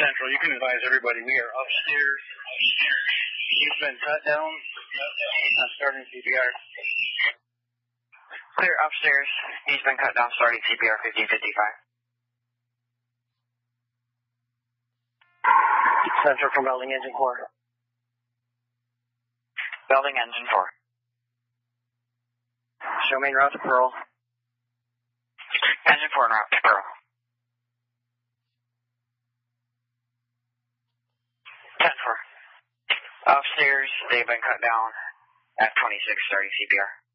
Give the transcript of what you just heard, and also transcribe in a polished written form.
Central, you can advise everybody we are upstairs. He's been cut down. I'm starting CPR. Clear upstairs. He's been cut down, starting CPR 1555. Central from Belding Engine 4. Belding Engine 4. Show main route to Pearl. Engine 4 en route to Pearl. 10-4. Upstairs, they've been cut down at 26, starting CPR.